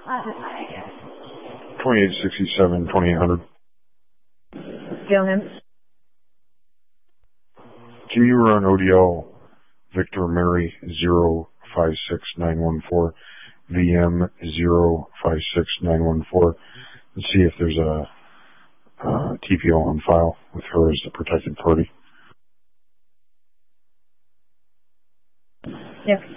2867, 2800. Feel him. Can you run ODL Victor Mary 056914, VM 056914, and see if there's a TPO on file with her as the protected party? Yes.